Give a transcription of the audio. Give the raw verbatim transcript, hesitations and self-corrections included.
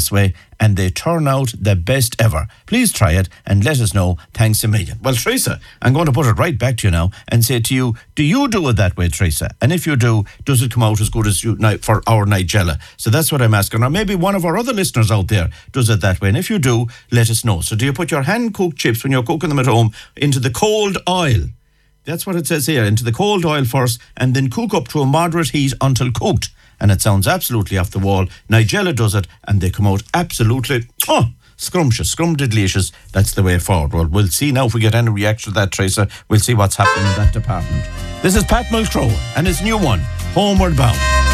this way, and they turn out the best ever. Please try it and let us know. Thanks a million. Well, Teresa, I'm going to put it right back to you now and say to you, do you do it that way, Teresa? And if you do, does it come out as good as you for our Nigella? So that's what I'm asking. Or maybe one of our other listeners out there does it that way. And if you do, let us know. So do you put your hand-cooked chips when you're cooking them at home into the cold oil? That's what it says here. Into the cold oil first, and then cook up to a moderate heat until cooked. And it sounds absolutely off the wall. Nigella does it, and they come out absolutely, oh, scrumptious, scrumdiddlicious. That's the way forward. Well, we'll see now if we get any reaction to that, Teresa. We'll see what's happening in that department. This is Pat Mulcrow and his new one, Homeward Bound.